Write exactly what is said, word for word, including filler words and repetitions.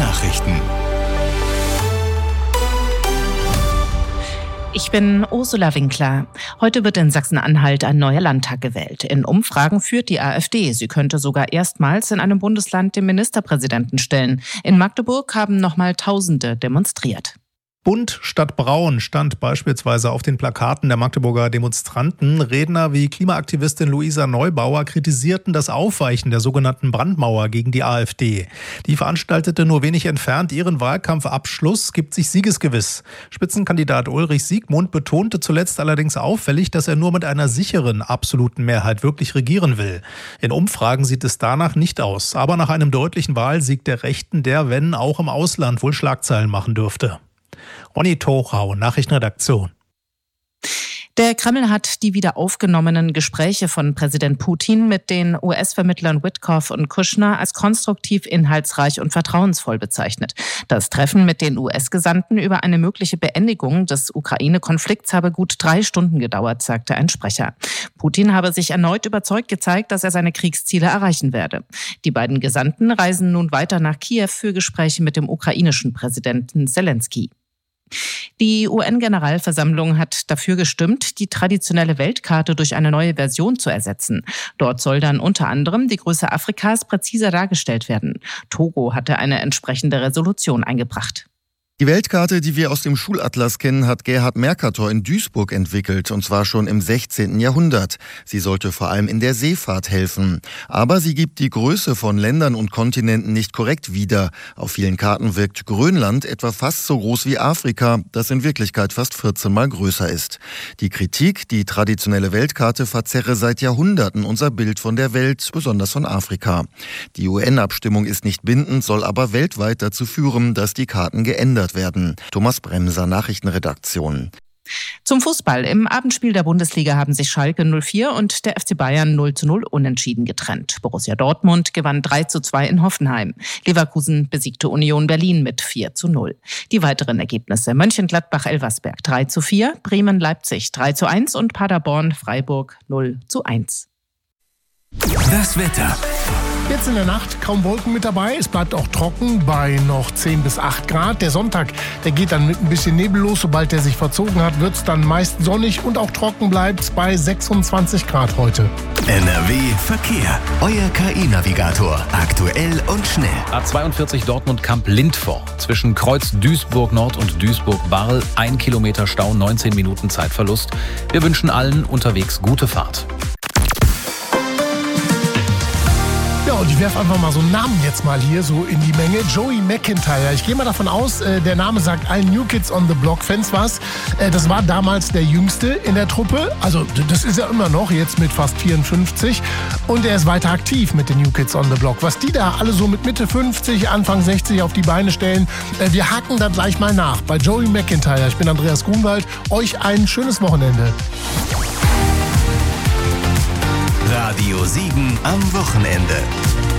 Nachrichten. Ich bin Ursula Winkler. Heute wird in Sachsen-Anhalt ein neuer Landtag gewählt. In Umfragen führt die AfD. Sie könnte sogar erstmals in einem Bundesland den Ministerpräsidenten stellen. In Magdeburg haben nochmal Tausende demonstriert. Bunt statt braun stand beispielsweise auf den Plakaten der Magdeburger Demonstranten. Redner wie Klimaaktivistin Luisa Neubauer kritisierten das Aufweichen der sogenannten Brandmauer gegen die AfD. Die veranstaltete nur wenig entfernt ihren Wahlkampfabschluss, gibt sich siegesgewiss. Spitzenkandidat Ulrich Siegmund betonte zuletzt allerdings auffällig, dass er nur mit einer sicheren absoluten Mehrheit wirklich regieren will. In Umfragen sieht es danach nicht aus, aber nach einem deutlichen Wahlsieg der Rechten, der, wenn auch im Ausland, wohl Schlagzeilen machen dürfte. Ronny Tochau, Nachrichtenredaktion. Der Kreml hat die wieder aufgenommenen Gespräche von Präsident Putin mit den U S-Vermittlern Witkoff und Kushner als konstruktiv, inhaltsreich und vertrauensvoll bezeichnet. Das Treffen mit den U S-Gesandten über eine mögliche Beendigung des Ukraine-Konflikts habe gut drei Stunden gedauert, sagte ein Sprecher. Putin habe sich erneut überzeugt gezeigt, dass er seine Kriegsziele erreichen werde. Die beiden Gesandten reisen nun weiter nach Kiew für Gespräche mit dem ukrainischen Präsidenten Selenskyj. Die U N-Generalversammlung hat dafür gestimmt, die traditionelle Weltkarte durch eine neue Version zu ersetzen. Dort soll dann unter anderem die Größe Afrikas präziser dargestellt werden. Togo hatte eine entsprechende Resolution eingebracht. Die Weltkarte, die wir aus dem Schulatlas kennen, hat Gerhard Mercator in Duisburg entwickelt, und zwar schon im sechzehnten Jahrhundert. Sie sollte vor allem in der Seefahrt helfen. Aber sie gibt die Größe von Ländern und Kontinenten nicht korrekt wieder. Auf vielen Karten wirkt Grönland etwa fast so groß wie Afrika, das in Wirklichkeit fast vierzehn Mal größer ist. Die Kritik, die traditionelle Weltkarte verzerre seit Jahrhunderten unser Bild von der Welt, besonders von Afrika. Die U N-Abstimmung ist nicht bindend, soll aber weltweit dazu führen, dass die Karten geändert werden. Thomas Bremser, Nachrichtenredaktion. Zum Fußball. Im Abendspiel der Bundesliga haben sich Schalke null vier und der F C Bayern null zu null unentschieden getrennt. Borussia Dortmund gewann drei zu zwei in Hoffenheim. Leverkusen besiegte Union Berlin mit vier zu null. Die weiteren Ergebnisse: Mönchengladbach-Elversberg drei zu vier, Bremen-Leipzig drei zu eins und Paderborn-Freiburg null zu eins. Das Wetter. Jetzt in der Nacht kaum Wolken mit dabei. Es bleibt auch trocken bei noch zehn bis acht Grad. Der Sonntag, der geht dann mit ein bisschen Nebel los. Sobald der sich verzogen hat, wird es dann meist sonnig und auch trocken bleibt bei sechsundzwanzig Grad heute. N R W Verkehr. Euer K I-Navigator. Aktuell und schnell. A zweiundvierzig Dortmund-Kamp-Lindform. Zwischen Kreuz Duisburg-Nord und Duisburg-Barl. Ein Kilometer Stau, neunzehn Minuten Zeitverlust. Wir wünschen allen unterwegs gute Fahrt. Ja, und ich werfe einfach mal so einen Namen jetzt mal hier so in die Menge. Joey McIntyre. Ich gehe mal davon aus, äh, der Name sagt allen New Kids on the Block Fans was. Äh, das war damals der Jüngste in der Truppe. Also das ist er immer noch, jetzt mit fast vierundfünfzig. Und er ist weiter aktiv mit den New Kids on the Block. Was die da alle so mit Mitte fünfzig, Anfang sechzig auf die Beine stellen, äh, wir haken da gleich mal nach. Bei Joey McIntyre. Ich bin Andreas Grunwald. Euch ein schönes Wochenende. Radio Siegen am Wochenende.